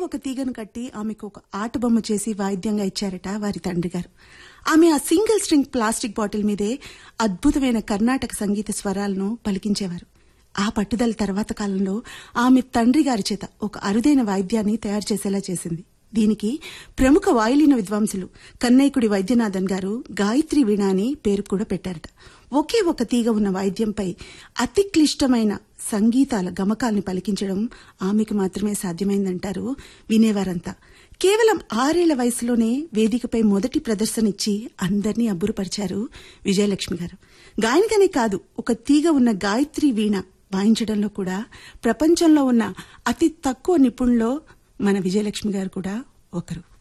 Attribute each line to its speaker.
Speaker 1: ఒక తీగను కట్టి ఆమెకు ఒక ఆటబొమ్మ చేసి వాయిద్యంగా ఇచ్చారట వారి తండ్రి గారు. ఆమె ఆ సింగిల్ స్ట్రింగ్ ప్లాస్టిక్ బాటిల్ మీదే అద్భుతమైన కర్ణాటక సంగీత స్వరాలను పలికించేవారు. ఆ పట్టుదల తర్వాత కాలంలో ఆమె తండ్రి గారి చేత ఒక అరుదైన వాయిద్యాన్ని తయారు చేసేలా చేసింది. దీనికి ప్రముఖ వాయులీన విద్వాంసులు కన్నైకుడి వైద్యనాథన్ గారు గాయత్రి వీణ అని పేరు కూడా పెట్టారట. ఒకే ఒక తీగ ఉన్న వాయిద్యంపై అతి క్లిష్టమైన సంగీతాల గమకాల్ని పలికించడం ఆమెకు మాత్రమే సాధ్యమైందంటారు వినేవారంతా. కేవలం 6 ఏళ్ల వయసులోనే వేదికపై మొదటి ప్రదర్శనిచ్చి అందర్నీ అబ్బురపరిచారు విజయలక్ష్మి గారు. గాయనికనే కాదు, ఒక తీగ ఉన్న గాయత్రి వీణ వాయించడంలో కూడా ప్రపంచంలో ఉన్న అతి తక్కువ నిపుణుల్లో మన విజయలక్ష్మి గారు కూడా ఒకరు.